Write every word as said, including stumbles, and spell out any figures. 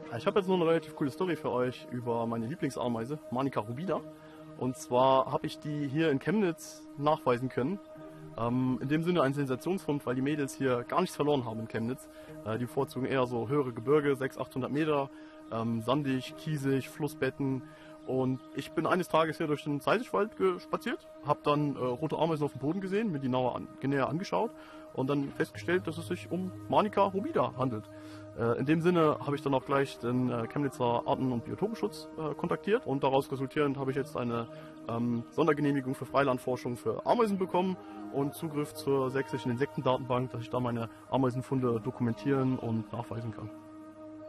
Ich habe jetzt noch eine relativ coole Story für euch über meine Lieblingsameise, Manica rubida. Und zwar habe ich die hier in Chemnitz nachweisen können. Ähm, in dem Sinne ein Sensationsfund, weil die Mädels hier gar nichts verloren haben in Chemnitz. Äh, die bevorzugen eher so höhere Gebirge, sechshundert, achthundert Meter, ähm, sandig, kiesig, Flussbetten. Und ich bin eines Tages hier durch den Zeisigwald spaziert, habe dann äh, rote Ameisen auf dem Boden gesehen, mir die genauer an, näher angeschaut und dann festgestellt, dass es sich um Manica rubida handelt. Äh, in dem Sinne habe ich dann auch gleich den äh, Chemnitzer Arten- und Biotopenschutz äh, kontaktiert und daraus resultierend habe ich jetzt eine ähm, Sondergenehmigung für Freilandforschung für Ameisen bekommen und Zugriff zur sächsischen Insektendatenbank, dass ich da meine Ameisenfunde dokumentieren und nachweisen kann.